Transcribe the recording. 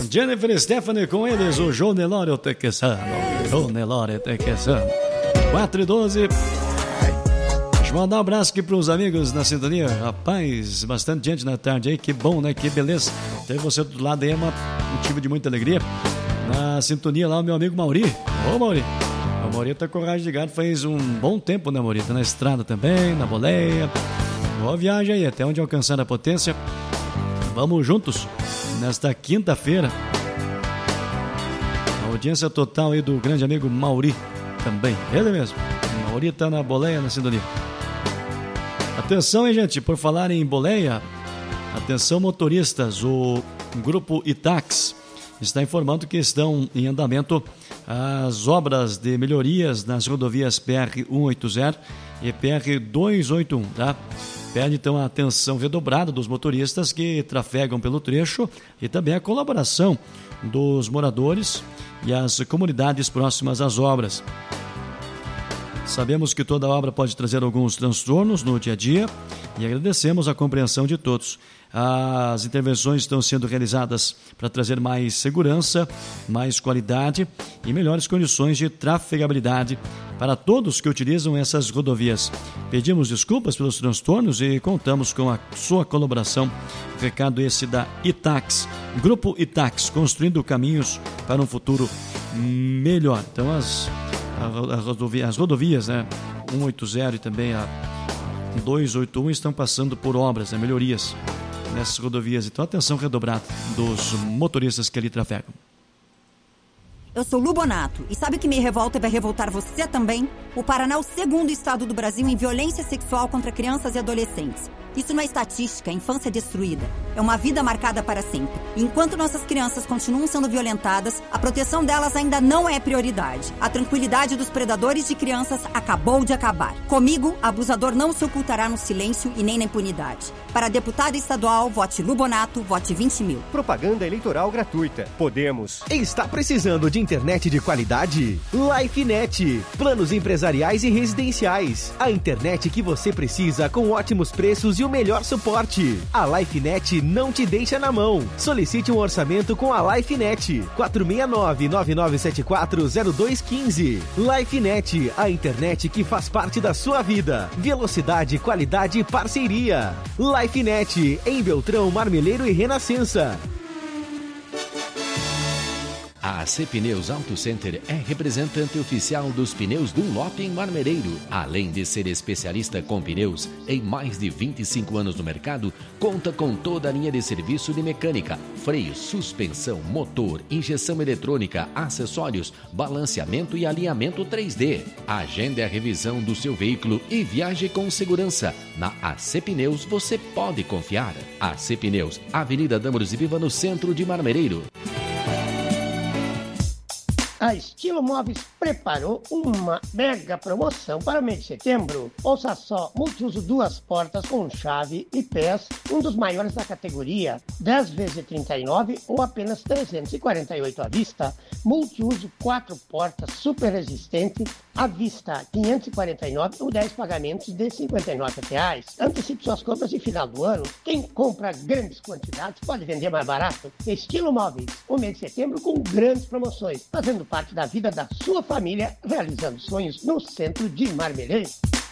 Jennifer Stephanie com eles, o João Nelório Tequesano. 4:12. Deixa eu mandar um abraço aqui pros amigos na sintonia. Rapaz, bastante gente na tarde aí, que bom, né? Que beleza. Ter você do lado aí é um motivo de muita alegria. Na sintonia lá, o meu amigo Mauri. Ô, Mauri. O Mauri tá com o rádio ligado faz um bom tempo, né, Mauri? Tá na estrada também, na boleia. Boa viagem aí, até onde alcançar a potência. Vamos juntos nesta quinta-feira. A audiência total aí do grande amigo Mauri também. Ele mesmo. O Mauri tá na boleia, na sintonia. Atenção, hein, gente, por falar em boleia, atenção motoristas, o grupo Itax está informando que estão em andamento as obras de melhorias nas rodovias PR-180 e PR-281, tá? Pede então a atenção redobrada dos motoristas que trafegam pelo trecho e também a colaboração dos moradores e as comunidades próximas às obras. Sabemos que toda obra pode trazer alguns transtornos no dia a dia e agradecemos a compreensão de todos. As intervenções estão sendo realizadas para trazer mais segurança, mais qualidade e melhores condições de trafegabilidade para todos que utilizam essas rodovias. Pedimos desculpas pelos transtornos e contamos com a sua colaboração. Recado esse da Itax, Grupo Itax, construindo caminhos para um futuro melhor. Então as rodovias, né, 180 e também a 281 estão passando por obras, né, melhorias nessas rodovias. Então, atenção redobrada dos motoristas que ali trafegam. Eu sou Lu Bonato e sabe o que me revolta e vai revoltar você também? O Paraná é o segundo estado do Brasil em violência sexual contra crianças e adolescentes. Isso não é estatística, é infância destruída. É uma vida marcada para sempre. E enquanto nossas crianças continuam sendo violentadas, a proteção delas ainda não é prioridade. A tranquilidade dos predadores de crianças acabou de acabar. Comigo, abusador não se ocultará no silêncio e nem na impunidade. Para deputada estadual, vote Lu Bonato, vote 20.000. Propaganda eleitoral gratuita. Podemos. Está precisando de internet de qualidade? LifeNet. Planos empresariais e residenciais. A internet que você precisa com ótimos preços e o melhor suporte. A LifeNet não te deixa na mão. Solicite um orçamento com a LifeNet. 469-9974-0215. LifeNet, a internet que faz parte da sua vida. Velocidade, qualidade e parceria. LifeNet, em Beltrão, Marmeleiro e Renascença. A AC Pneus Auto Center é representante oficial dos pneus Dunlop em Marmereiro. Além de ser especialista com pneus, em mais de 25 anos no mercado, conta com toda a linha de serviço de mecânica, freio, suspensão, motor, injeção eletrônica, acessórios, balanceamento e alinhamento 3D. Agende a revisão do seu veículo e viaje com segurança. Na AC Pneus você pode confiar. AC Pneus, Avenida Dâmaros e Viva, no centro de Marmereiro. A Estilo Móveis preparou uma mega promoção para o mês de setembro. Ouça só, multiuso 2 portas com chave e pés, um dos maiores da categoria, 10 vezes 39 ou apenas 348 à vista. Multiuso 4 portas super resistente, à vista 549 ou 10 pagamentos de R$ 59. Antecipe suas compras de final do ano. Quem compra grandes quantidades pode vender mais barato. Estilo Móveis, o mês de setembro com grandes promoções, fazendo parte da vida da sua família, realizando sonhos no centro de Marmeleiro.